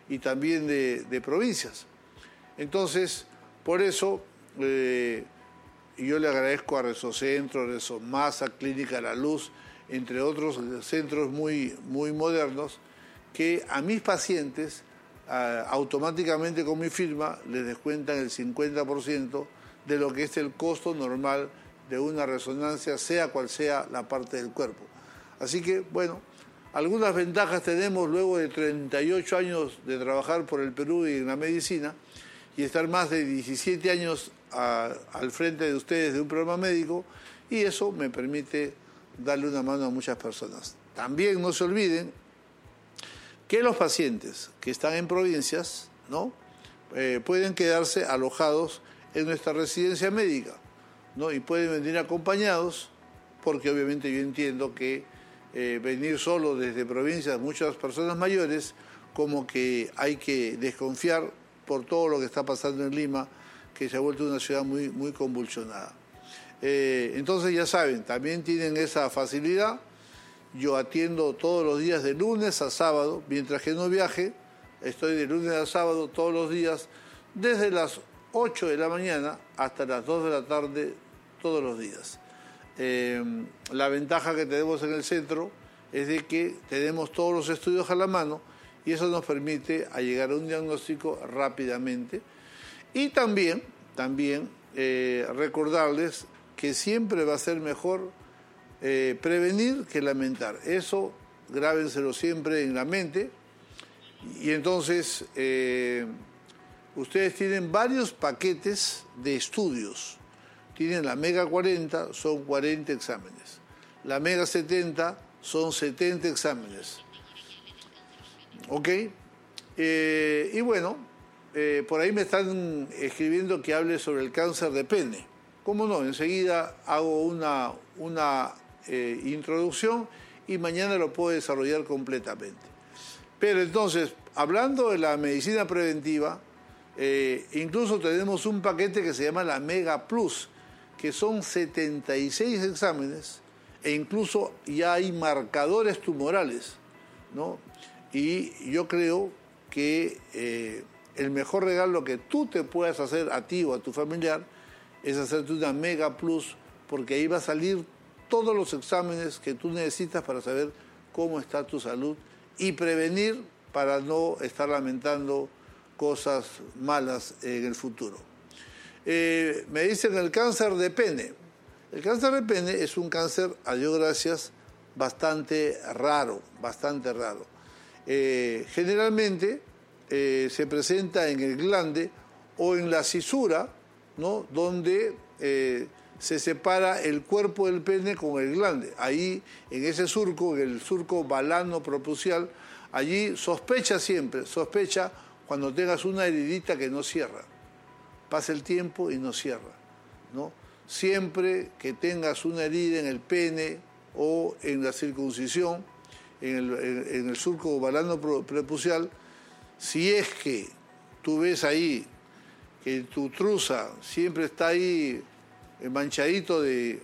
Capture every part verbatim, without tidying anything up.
y también de, de provincias. Entonces, por eso, eh, yo le agradezco a Resocentro, Resomasa, Clínica La Luz, entre otros centros muy, muy modernos, que a mis pacientes uh, automáticamente con mi firma les descuentan el cincuenta por ciento de lo que es el costo normal de una resonancia, sea cual sea la parte del cuerpo. Así que, bueno, algunas ventajas tenemos luego de treinta y ocho años de trabajar por el Perú y en la medicina y estar más de diecisiete años a, al frente de ustedes de un programa médico, y eso me permite darle una mano a muchas personas. También no se olviden que los pacientes que están en provincias, ¿no? eh, pueden quedarse alojados en nuestra residencia médica, ¿no? Y pueden venir acompañados, porque obviamente yo entiendo que eh, venir solo desde provincias, muchas personas mayores, como que hay que desconfiar por todo lo que está pasando en Lima, que se ha vuelto una ciudad muy, muy convulsionada. Eh, entonces ya saben, también tienen esa facilidad. Yo atiendo todos los días de lunes a sábado, mientras que no viaje, estoy de lunes a sábado todos los días, desde las ocho de la mañana hasta las dos de la tarde, todos los días. Eh, la ventaja que tenemos en el centro es de que tenemos todos los estudios a la mano y eso nos permite a llegar a un diagnóstico rápidamente. Y también, también eh, recordarles que siempre va a ser mejor eh, prevenir que lamentar. Eso grábenselo siempre en la mente. Y entonces eh, ustedes tienen varios paquetes de estudios. Tienen la Mega cuarenta, son cuarenta exámenes. La Mega setenta son setenta exámenes. ¿Ok? Eh, y bueno, eh, por ahí me están escribiendo que hable sobre el cáncer de pene. ¿Cómo no? Enseguida hago una, una eh, introducción y mañana lo puedo desarrollar completamente. Pero entonces, hablando de la medicina preventiva, eh, incluso tenemos un paquete que se llama la Mega Plus, que son setenta y seis exámenes e incluso ya hay marcadores tumorales, ¿no? Y yo creo que eh, el mejor regalo que tú te puedas hacer a ti o a tu familiar es hacerte una Mega Plus, porque ahí va a salir todos los exámenes que tú necesitas para saber cómo está tu salud y prevenir para no estar lamentando cosas malas en el futuro. Eh, me dicen el cáncer de pene. El cáncer de pene es un cáncer, a Dios gracias, bastante raro, bastante raro. Eh, generalmente eh, se presenta en el glande o en la cisura, ¿no? Donde eh, se separa el cuerpo del pene con el glande. Ahí, en ese surco, en el surco balano-propucial, allí sospecha siempre, sospecha cuando tengas una heridita que no cierra. Pasa el tiempo y no cierra, ¿no? Siempre que tengas una herida en el pene o en la circuncisión, en el, en, en el surco balano-prepucial, si es que tú ves ahí que tu truza siempre está ahí manchadito de,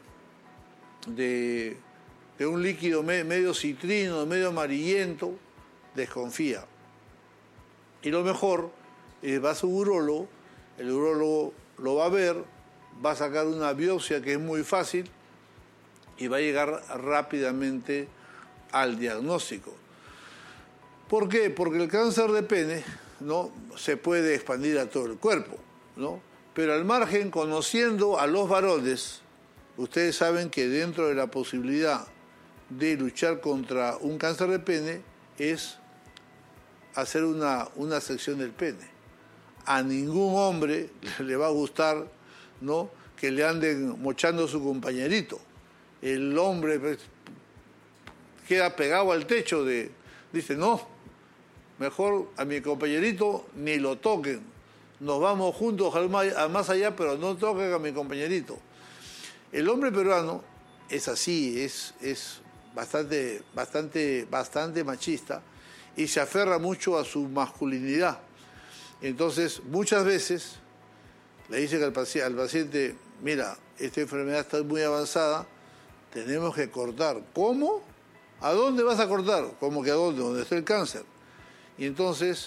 de, de un líquido me, medio citrino, medio amarillento, desconfía. Y lo mejor es vas a un urólogo, el urólogo lo va a ver, va a sacar una biopsia que es muy fácil y va a llegar rápidamente al diagnóstico. ¿Por qué? Porque el cáncer de pene, ¿no?, se puede expandir a todo el cuerpo, ¿no? Pero al margen, conociendo a los varones, ustedes saben que dentro de la posibilidad de luchar contra un cáncer de pene es hacer una, una sección del pene. A ningún hombre le va a gustar, ¿no?, que le anden mochando a su compañerito. El hombre pues, queda pegado al techo de, dice, no, mejor a mi compañerito ni lo toquen. Nos vamos juntos a más allá, pero no toquen a mi compañerito. El hombre peruano es así, es, es bastante, bastante, bastante machista y se aferra mucho a su masculinidad. Entonces, muchas veces le dicen al paciente, al paciente, mira, esta enfermedad está muy avanzada, tenemos que cortar. ¿Cómo? ¿A dónde vas a cortar? ¿Cómo que a dónde? ¿Dónde está el cáncer? Y entonces